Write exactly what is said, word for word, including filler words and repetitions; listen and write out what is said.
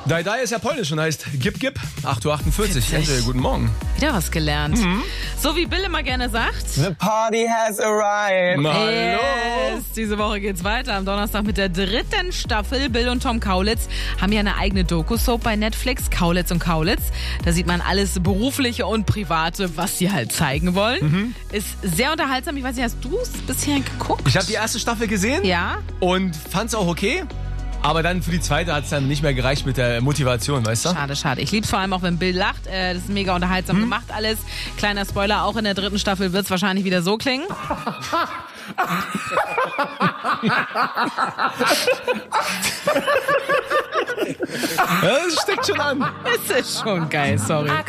Dai Dai ist ja polnisch und heißt Gib Gib. acht Uhr achtundvierzig. Angel, guten Morgen. Wieder was gelernt. Mhm. So wie Bill immer gerne sagt. The party has arrived. Hallo. Yes. Diese Woche geht's weiter. Am Donnerstag mit der dritten Staffel. Bill und Tom Kaulitz haben ja eine eigene Doku-Soap bei Netflix. Kaulitz und Kaulitz. Da sieht man alles Berufliche und Private, was sie halt zeigen wollen. Mhm. Ist sehr unterhaltsam. Ich weiß nicht, hast du es bisher geguckt? Ich habe die erste Staffel gesehen. Ja. Und fand's auch okay. Aber dann für die zweite hat es dann nicht mehr gereicht mit der Motivation, weißt du? Schade, schade. Ich lieb's vor allem auch, wenn Bill lacht. Äh, das ist mega unterhaltsam hm. gemacht alles. Kleiner Spoiler, auch in der dritten Staffel wird's wahrscheinlich wieder so klingen. Das steckt schon an. Es ist schon geil, sorry.